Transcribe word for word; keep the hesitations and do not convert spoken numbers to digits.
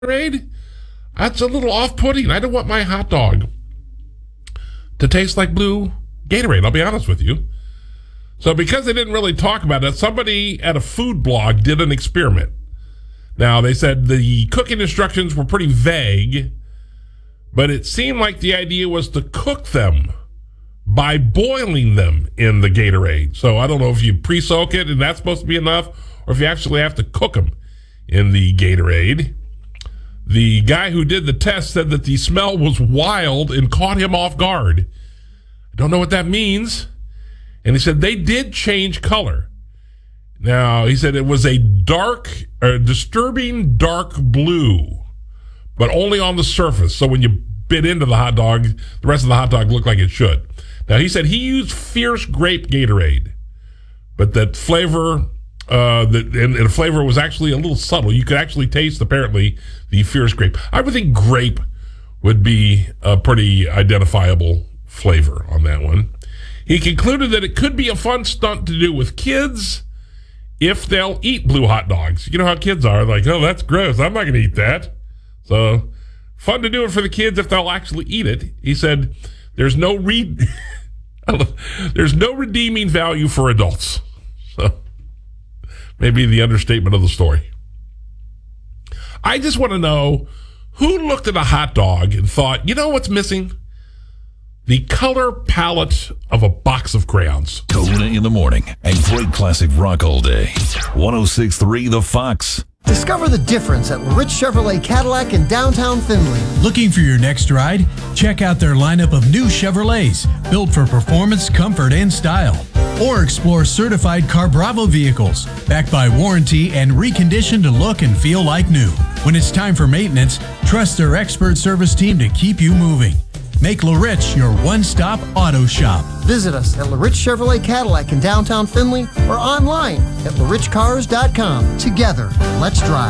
Gatorade? That's a little off-putting. I don't want my hot dog to taste like blue Gatorade, I'll be honest with you. So because they didn't really talk about it, somebody at a food blog did an experiment. Now, they said the cooking instructions were pretty vague, but it seemed like the idea was to cook them by boiling them in the Gatorade. So I don't know if you pre-soak it and that's supposed to be enough, or if you actually have to cook them in the Gatorade. The guy who did the test said that the smell was wild and caught him off guard. I don't know what that means. And he said they did change color. Now, he said it was a dark, a disturbing dark blue, but only on the surface. So when you bit into the hot dog, the rest of the hot dog looked like it should. Now, he said he used Fierce Grape Gatorade, but that flavor, uh, the, and, and the flavor was actually a little subtle. You could actually taste, apparently, the Fierce Grape. I would think grape would be a pretty identifiable flavor on that one. He concluded that it could be a fun stunt to do with kids if they'll eat blue hot dogs. You know how kids are, like, oh, that's gross, I'm not going to eat that. So, fun to do it for the kids if they'll actually eat it. He said, there's no re- there's no redeeming value for adults. So, maybe the understatement of the story. I just want to know who looked at a hot dog and thought, you know what's missing? The color palette of a box of crayons. Kona in the morning and great classic rock all day. one oh six point three The Fox. Discover the difference at Rich Chevrolet Cadillac in downtown Findlay. Looking for your next ride? Check out their lineup of new Chevrolets, built for performance, comfort, and style. Or explore certified Car Bravo vehicles, backed by warranty and reconditioned to look and feel like new. When it's time for maintenance, trust their expert service team to keep you moving. Make LaRich your one-stop auto shop. Visit us at LaRich Chevrolet Cadillac in downtown Findlay or online at la rich cars dot com. Together, let's drive.